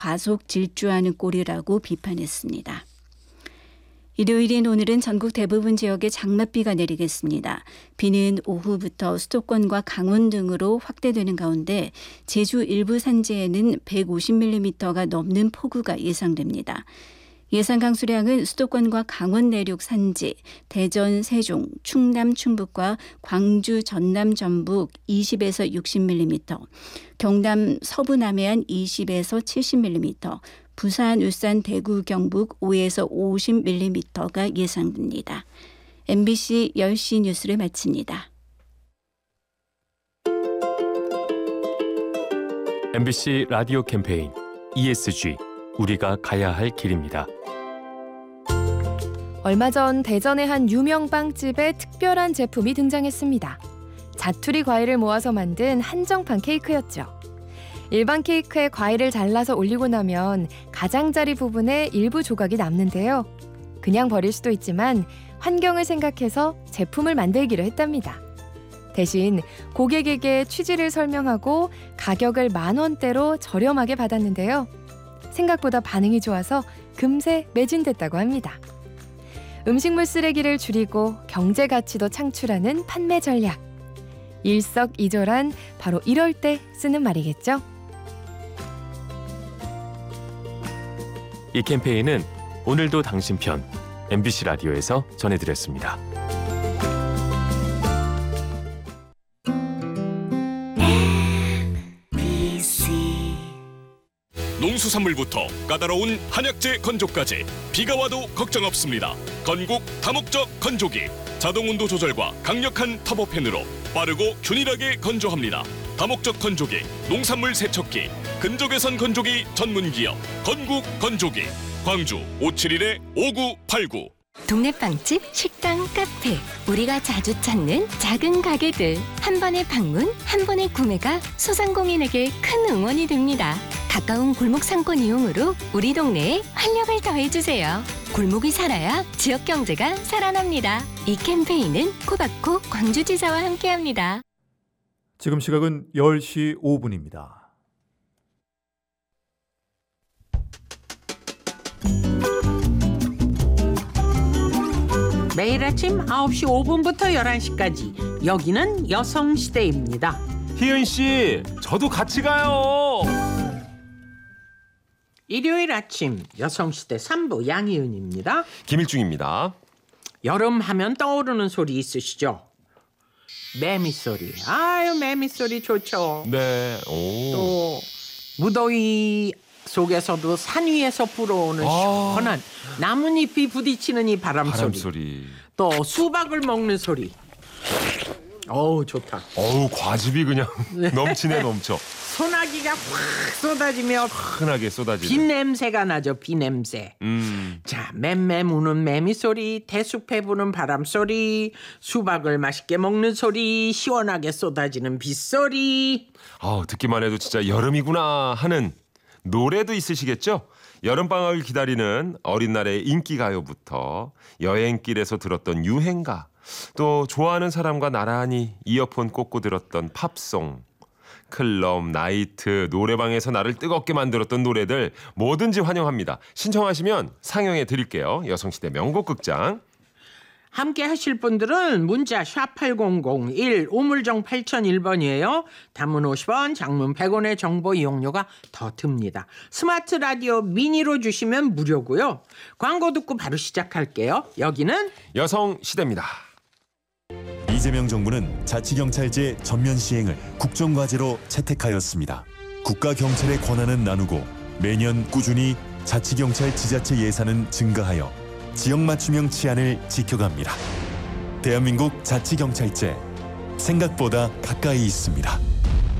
과속 질주하는 꼴이라고 비판했습니다. 일요일인 오늘은 전국 대부분 지역에 장맛비가 내리겠습니다. 비는 오후부터 수도권과 강원 등으로 확대되는 가운데 제주 일부 산지에는 150mm가 넘는 폭우가 예상됩니다. 예상 강수량은 수도권과 강원 내륙 산지, 대전, 세종, 충남, 충북과 광주, 전남, 전북 20에서 60mm, 경남, 서부, 남해안 20에서 70mm, 부산, 울산, 대구, 경북 5에서 50mm가 예상됩니다. MBC 10시 뉴스를 마칩니다. MBC 라디오 캠페인 ESG, 우리가 가야 할 길입니다. 얼마 전 대전의 한 유명 빵집에 특별한 제품이 등장했습니다. 자투리 과일을 모아서 만든 한정판 케이크였죠. 일반 케이크에 과일을 잘라서 올리고 나면 가장자리 부분에 일부 조각이 남는데요. 그냥 버릴 수도 있지만 환경을 생각해서 제품을 만들기로 했답니다. 대신 고객에게 취지를 설명하고 가격을 10,000원대로 저렴하게 받았는데요. 생각보다 반응이 좋아서 금세 매진됐다고 합니다. 음식물 쓰레기를 줄이고 경제 가치도 창출하는 판매 전략. 일석이조란 바로 이럴 때 쓰는 말이겠죠. 이 캠페인은 오늘도 당신 편 MBC 라디오에서 전해드렸습니다. 농수산물부터 까다로운 한약재 건조까지 비가 와도 걱정 없습니다. 건국 다목적 건조기, 자동 온도 조절과 강력한 터보팬으로 빠르고 균일하게 건조합니다. 다목적 건조기, 농산물 세척기, 근적외선 건조기 전문기업 건국 건조기, 광주 571-5989. 동네 빵집, 식당, 카페, 우리가 자주 찾는 작은 가게들. 한 번의 방문, 한 번의 구매가 소상공인에게 큰 응원이 됩니다. 가까운 골목 상권 이용으로 우리 동네에 활력을 더해주세요. 골목이 살아야 지역 경제가 살아납니다. 이 캠페인은 코바코 광주지사와 함께합니다. 지금 시각은 10시 5분입니다. 매일 아침 9시 5분부터 11시까지 여기는 여성시대입니다. 희은씨, 저도 같이 가요. 일요일 아침 여성시대 3부 양희은입니다. 김일중입니다. 여름 하면 떠오르는 소리 있으시죠? 매미소리. 아유, 매미소리 좋죠. 네. 또 무더위 속에서도 산 위에서 불어오는 시원한 나뭇잎이 부딪히는 이 바람소리. 또 수박을 먹는 소리. 어우, 좋다. 어우, 과즙이 그냥 넘치네, 넘쳐. 소나기가 확 쏟아지며 흔하게 쏟아지는 비 냄새가 나죠. 비 냄새. 자, 맴맴 우는 매미 소리, 대숲에 부는 바람 소리, 수박을 맛있게 먹는 소리, 시원하게 쏟아지는 빗소리. 듣기만 해도 진짜 여름이구나 하는 노래도 있으시겠죠? 여름방학을 기다리는 어린 날의 인기가요부터 여행길에서 들었던 유행가, 또 좋아하는 사람과 나란히 이어폰 꽂고 들었던 팝송, 클럽, 나이트, 노래방에서 나를 뜨겁게 만들었던 노래들 뭐든지 환영합니다. 신청하시면 상영해 드릴게요. 여성시대 명곡극장. 함께 하실 분들은 문자 샵8001 우물정 8001번이에요. 단문 50원, 장문 100원의 정보 이용료가 더 듭니다. 스마트 라디오 미니로 주시면 무료고요. 광고 듣고 바로 시작할게요. 여기는 여성시대입니다. 이재명 정부는 자치경찰제 전면 시행을 국정과제로 채택하였습니다. 국가경찰의 권한은 나누고 매년 꾸준히 자치경찰 지자체 예산은 증가하여 지역 맞춤형 치안을 지켜갑니다. 대한민국 자치경찰제, 생각보다 가까이 있습니다.